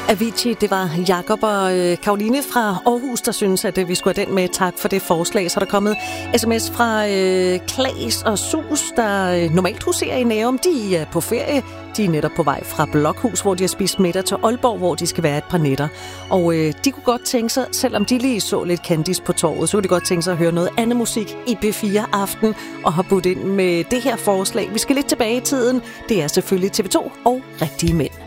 Avicii, det var Jakob og Karoline fra Aarhus, der synes, at vi skulle have den med. Tak for det forslag. Så er der kommet sms fra Klaas og Sus, der normalt huserer i Nærum. De er på ferie. De er netop på vej fra Blokhus, hvor de har spist middag, til Aalborg, hvor de skal være et par nætter. Og de kunne godt tænke sig, selvom de lige så lidt Candice på torvet, så kunne de godt tænke sig at høre noget andet musik i B4 Aften, og har budt ind med det her forslag. Vi skal lidt tilbage i tiden. Det er selvfølgelig TV2 og Rigtige Mænd.